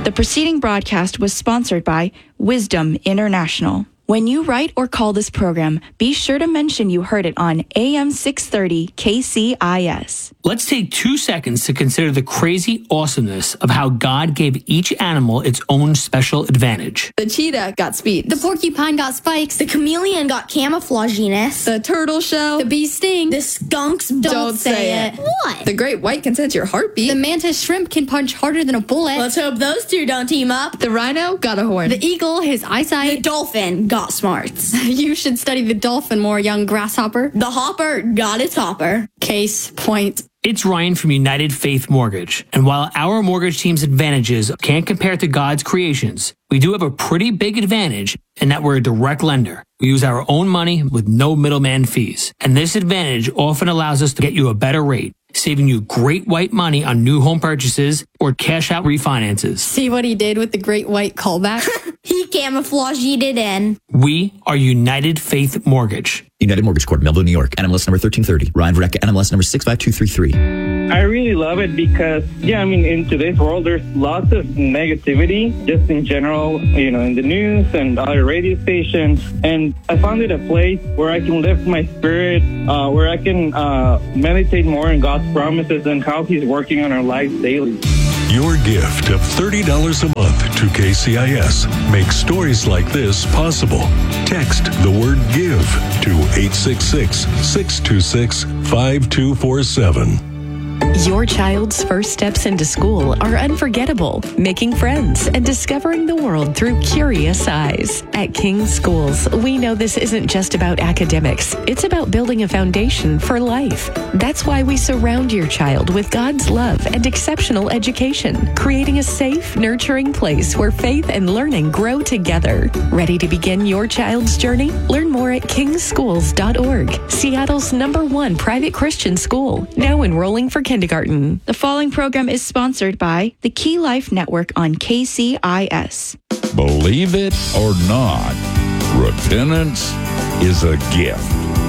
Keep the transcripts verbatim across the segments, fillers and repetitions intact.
The preceding broadcast was sponsored by Wisdom International. When you write or call this program, be sure to mention you heard it on A M six thirty K C I S. Let's take two seconds to consider the crazy awesomeness of how God gave each animal its own special advantage. The cheetah got speed. The porcupine got spikes. The chameleon got camouflaginess. The turtle shell. The bee sting. The skunks don't, Don't say say it. it. What? The great white can sense your heartbeat. The mantis shrimp can punch harder than a bullet. Let's hope those two don't team up. The rhino got a horn. The eagle, his eyesight. The dolphin got smarts. You should study the dolphin more, young grasshopper. The hopper got its hopper. Case point. It's Ryan from United Faith Mortgage. And while our mortgage team's advantages can't compare to God's creations, we do have a pretty big advantage in that we're a direct lender. We use our own money with no middleman fees. And this advantage often allows us to get you a better rate, saving you great white money on new home purchases or cash out refinances. See what he did with the great white callback? He camouflaged it in. We are United Faith Mortgage. United Mortgage Corp, Melville, New York. N M L S number thirteen thirty. Ryan Vereka, N M L S number six five two three three. I really love it because, yeah, I mean, in today's world, there's lots of negativity, just in general, you know, in the news and other radio stations. And I found it a place where I can lift my spirit, uh, where I can uh, meditate more on God's promises and how He's working on our lives daily. Your gift of thirty dollars a month to K C I S makes stories like this possible. Text the word GIVE to eight six six, six two six, five two four seven. Your child's first steps into school are unforgettable, making friends and discovering the world through curious eyes. At King Schools, we know this isn't just about academics. It's about building a foundation for life. That's why we surround your child with God's love and exceptional education, creating a safe, nurturing place where faith and learning grow together. Ready to begin your child's journey? Learn more at king schools dot org, Seattle's number one private Christian school, now enrolling for kindergarten. The following program is sponsored by the Key Life Network on K C I S. Believe it or not, repentance is a gift.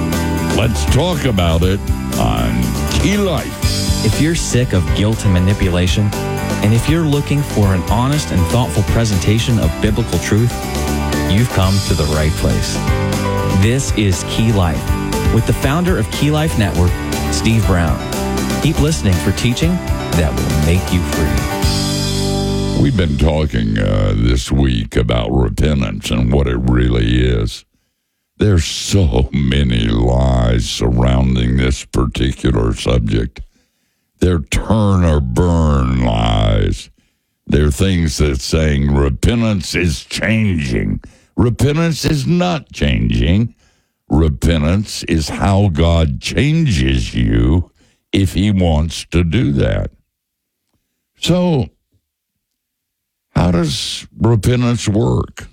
Let's talk about it on Key Life. If you're sick of guilt and manipulation, and if you're looking for an honest and thoughtful presentation of biblical truth, you've come to the right place. This is Key Life with the founder of Key Life Network, Steve Brown. Keep listening for teaching that will make you free. We've been talking uh, this week about repentance and what it really is. There's so many lies surrounding this particular subject. They're turn or burn lies. They're things that saying repentance is changing. Repentance is not changing. Repentance is how God changes you if He wants to do that. So, how does repentance work?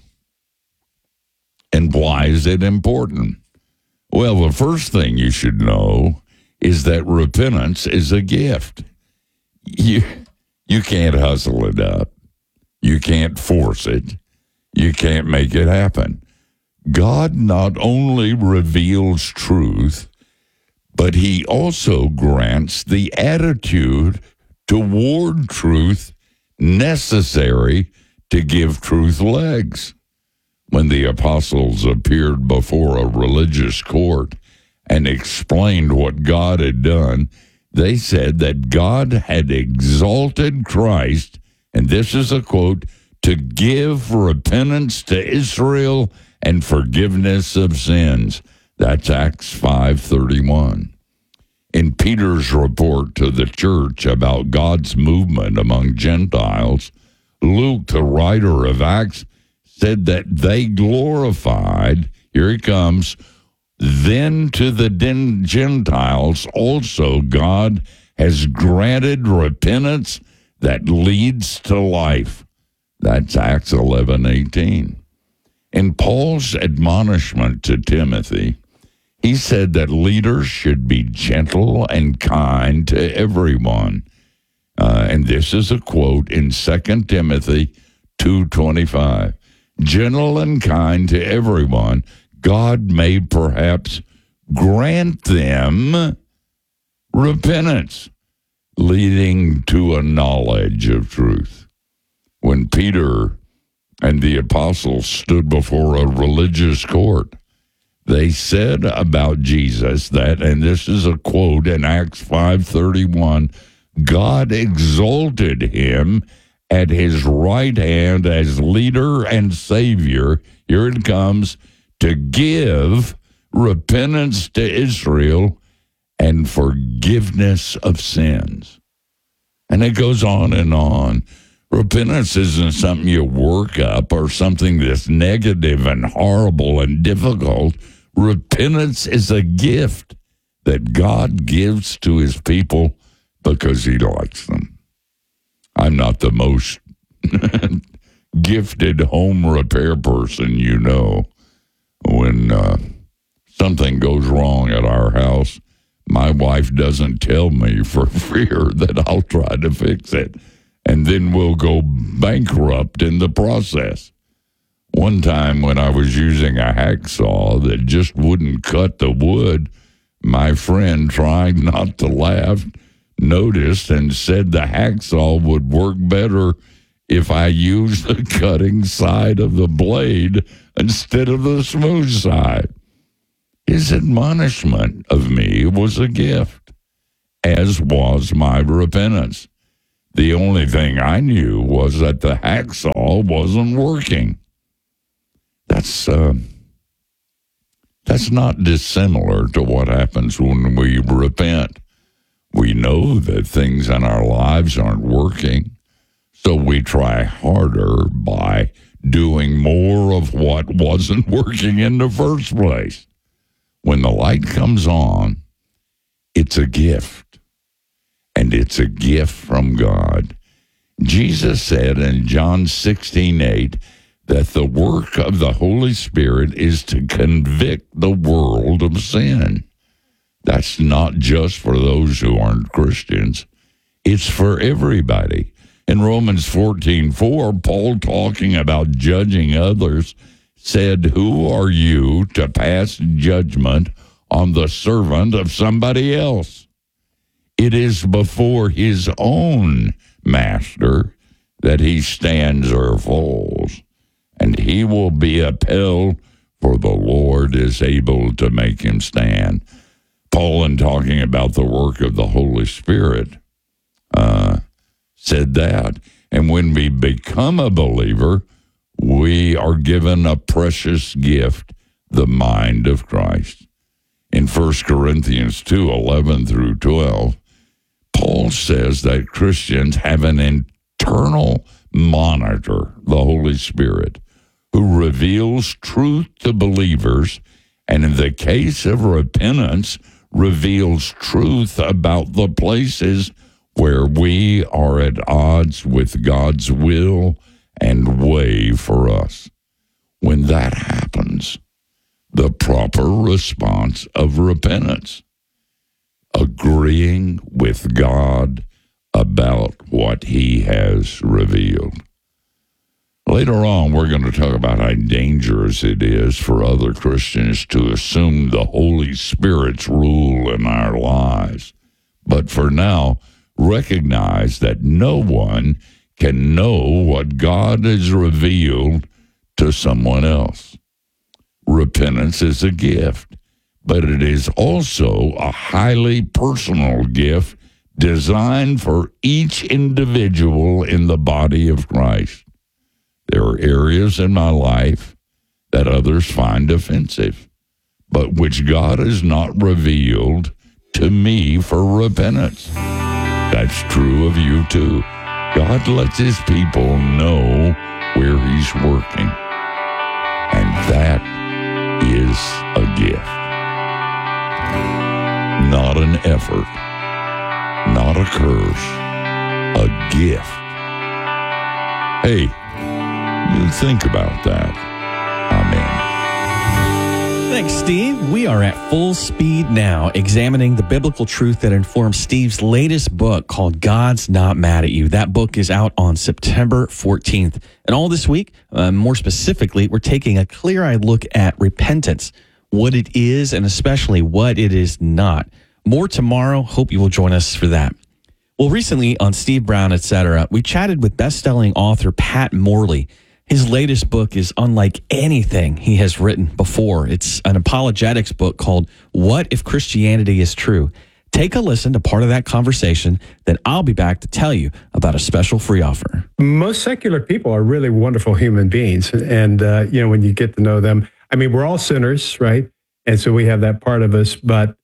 And why is it important? Well, the first thing you should know is that repentance is a gift. You, you can't hustle it up. You can't force it. You can't make it happen. God not only reveals truth, but He also grants the attitude toward truth necessary to give truth legs. When the apostles appeared before a religious court and explained what God had done, they said that God had exalted Christ, and this is a quote, to give repentance to Israel and forgiveness of sins. That's Acts five thirty-one. In Peter's report to the church about God's movement among Gentiles, Luke, the writer of Acts, said that they glorified, here it comes, then to the Gentiles also God has granted repentance that leads to life. That's Acts eleven eighteen. In Paul's admonishment to Timothy, he said that leaders should be gentle and kind to everyone. Uh, and this is a quote in Second Timothy two twenty-five. Gentle and kind to everyone, God may perhaps grant them repentance, leading to a knowledge of truth. when Peter and the apostles stood before a religious court, they said about Jesus that, and this is a quote in Acts five thirty-one, God exalted him at his right hand as leader and savior, here it comes, to give repentance to Israel and forgiveness of sins. And it goes on and on. Repentance isn't something you work up or something that's negative and horrible and difficult. Repentance is a gift that God gives to his people because he likes them. I'm not the most gifted home repair person, you know. When uh, something goes wrong at our house, my wife doesn't tell me for fear that I'll try to fix it, and then we'll go bankrupt in the process. One time when I was using a hacksaw that just wouldn't cut the wood, my friend, trying not to laugh, noticed and said the hacksaw would work better if I used the cutting side of the blade instead of the smooth side. His admonishment of me was a gift, as was my repentance. The only thing I knew was that the hacksaw wasn't working. That's uh, that's not dissimilar to what happens when we repent. We know that things in our lives aren't working, so we try harder by doing more of what wasn't working in the first place. When the light comes on, it's a gift, and it's a gift from God. Jesus said in John sixteen eight that the work of the Holy Spirit is to convict the world of sin. That's not just for those who aren't Christians. It's for everybody. In Romans fourteen four, Paul, talking about judging others, said, "Who are you to pass judgment on the servant of somebody else? It is before his own master that he stands or falls, and he will be upheld, for the Lord is able to make him stand." Paul, in talking about the work of the Holy Spirit, uh, said that. And when we become a believer, we are given a precious gift, the mind of Christ. In First Corinthians two eleven through twelve, Paul says that Christians have an internal monitor, the Holy Spirit, who reveals truth to believers, and in the case of repentance, reveals truth about the places where we are at odds with God's will and way for us. When that happens, the proper response of repentance, agreeing with God about what he has revealed. Later on, we're going to talk about how dangerous it is for other Christians to assume the Holy Spirit's rule in our lives. But for now, recognize that no one can know what God has revealed to someone else. Repentance is a gift, but it is also a highly personal gift designed for each individual in the body of Christ. There are areas in my life that others find offensive, but which God has not revealed to me for repentance. That's true of you too. God lets his people know where he's working, and that is a gift. Not an effort, not a curse, a gift. Hey, you think about that. Amen. Thanks, Steve. We are at full speed now, examining the biblical truth that informs Steve's latest book called God's Not Mad at You. That book is out on September fourteenth. And all this week, uh, more specifically, we're taking a clear-eyed look at repentance, what it is, and especially what it is not. More tomorrow. Hope you will join us for that. Well, recently on Steve Brown, et cetera, we chatted with best-selling author Pat Morley. His latest book is unlike anything he has written before. It's an apologetics book called What If Christianity is True? Take a listen to part of that conversation, then I'll be back to tell you about a special free offer. Most secular people are really wonderful human beings. And, uh, you know, when you get to know them, I mean, we're all sinners, right? And so we have that part of us. But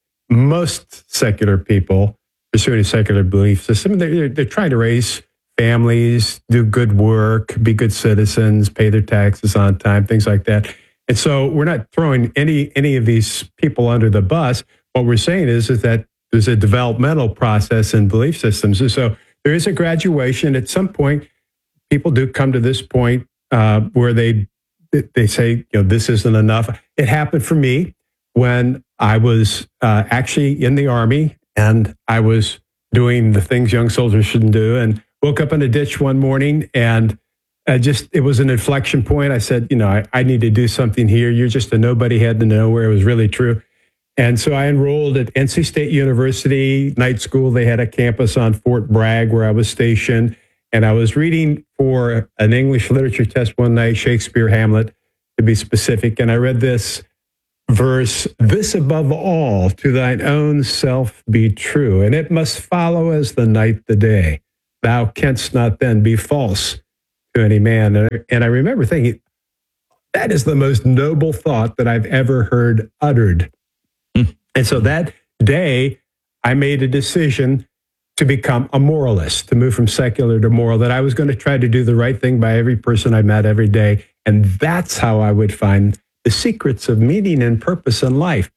most secular people pursuing a secular belief system, they're, they're trying to raise families, do good work, be good citizens, pay their taxes on time, things like that. And so we're not throwing any any of these people under the bus. What we're saying is, is that there's a developmental process in belief systems. And so there is a graduation. At some point, people do come to this point uh, where they they say, you know, this isn't enough. It happened for me when I was uh, actually in the Army, and I was doing the things young soldiers shouldn't do, and woke up in a ditch one morning, and I just, it was an inflection point. I said, you know, I, I need to do something here. You're just a nobody head to nowhere. It was really true. And so I enrolled at N C State University, night school. They had a campus on Fort Bragg where I was stationed. And I was reading for an English literature test one night, Shakespeare, Hamlet, to be specific. And I read this verse, this above all, to thine own self be true. And it must follow as the night the day. Thou canst not then be false to any man. And, and I remember thinking, that is the most noble thought that I've ever heard uttered. Mm. And so that day, I made a decision to become a moralist, to move from secular to moral, that I was going to try to do the right thing by every person I met every day. And that's how I would find the secrets of meaning and purpose in life.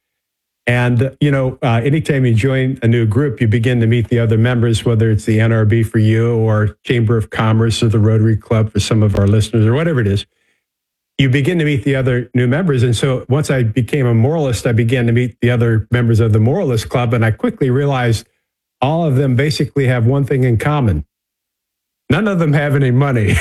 And, you know, uh, anytime you join a new group, you begin to meet the other members, whether it's the N R B for you or Chamber of Commerce or the Rotary Club for some of our listeners or whatever it is. You begin to meet the other new members. And so once I became a moralist, I began to meet the other members of the Moralist Club. And I quickly realized all of them basically have one thing in common. None of them have any money.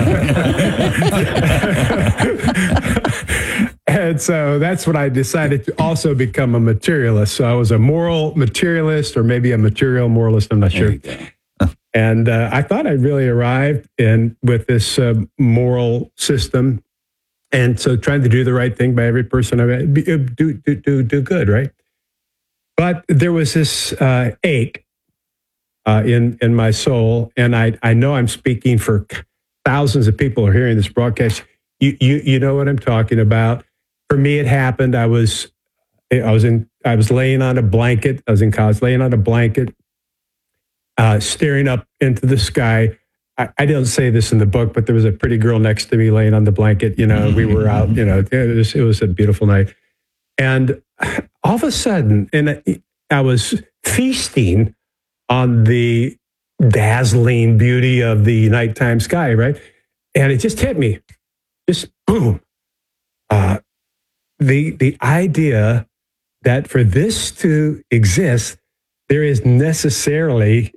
And so that's when I decided to also become a materialist. So I was a moral materialist, or maybe a material moralist, I'm not sure. And uh, I thought I'd really arrived in with this uh, moral system. And so trying to do the right thing by every person I met, do, do, do, do good, right? But there was this uh, ache uh, in, in my soul. And I, I know I'm speaking for thousands of people who are hearing this broadcast. You, you, you know what I'm talking about. For me, it happened. I was, I was in, I was laying on a blanket. I was in college, laying on a blanket, uh, staring up into the sky. I, I didn't say this in the book, but there was a pretty girl next to me laying on the blanket. You know, we were out. You know, it was, it was a beautiful night, and all of a sudden, and I was feasting on the dazzling beauty of the nighttime sky, right? And it just hit me, just boom. Uh, The the idea that for this to exist, there is necessarily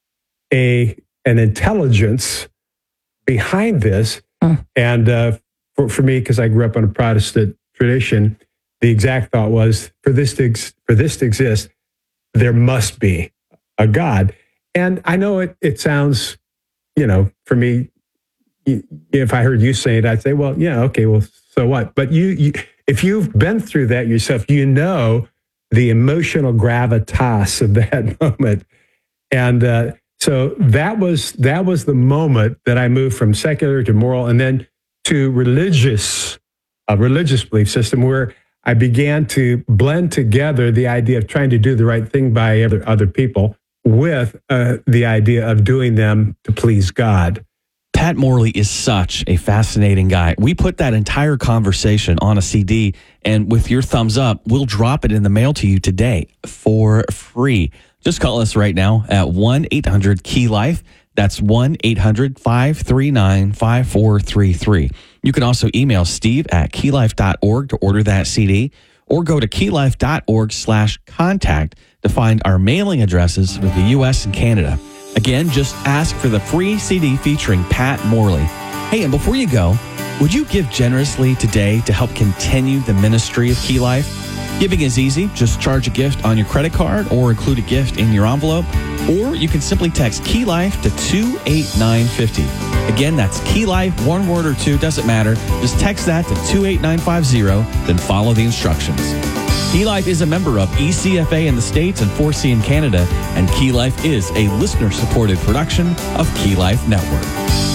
a an intelligence behind this. Mm. And uh, for, for me, because I grew up in a Protestant tradition, the exact thought was, for this to ex- for this to exist, there must be a God. And I know it it sounds, you know, for me, if I heard you say it, I'd say, well, yeah, okay, well, so what? But you, you if you've been through that yourself, you know the emotional gravitas of that moment. And uh, so that was that was the moment that I moved from secular to moral, and then to religious, a religious belief system, where I began to blend together the idea of trying to do the right thing by other, other people with uh, the idea of doing them to please God. Pat Morley is such a fascinating guy. We put that entire conversation on a C D, and with your thumbs up, we'll drop it in the mail to you today for free. Just call us right now at one eight hundred key life. That's one eight hundred five three nine five four three three. You can also email Steve at key life dot org to order that C D, or go to key life dot org slash contact to find our mailing addresses for the U S and Canada. Again, just ask for the free C D featuring Pat Morley. Hey, and before you go, would you give generously today to help continue the ministry of Key Life? Giving is easy. Just charge a gift on your credit card or include a gift in your envelope. Or you can simply text Key Life to two eight nine five zero. Again, that's Key Life, one word or two, doesn't matter. Just text that to two eight nine five zero, then follow the instructions. Key Life is a member of E C F A in the States and four C in Canada, and Key Life is a listener-supported production of Key Life Network.